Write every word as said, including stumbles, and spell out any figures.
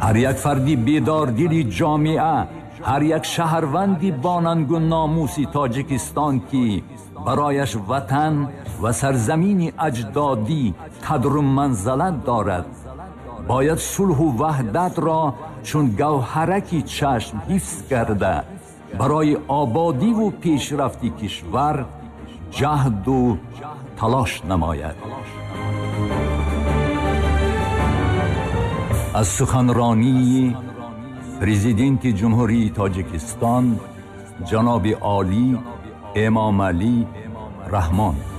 هر یک فردی بیداردلی جامعه، هر یک شهروندی باننگ و ناموسی تاجیکستان که برایش وطن و سرزمین اجدادی قدر و منزلت دارد، باید صلح و وحدت را چون گوهرکی چشم حفظ کرده برای آبادی و پیشرفت کشور جهد و تلاش نماید. از سخنرانی پرزیدنت جمهوری تاجیکستان جناب عالی امام علی رحمان.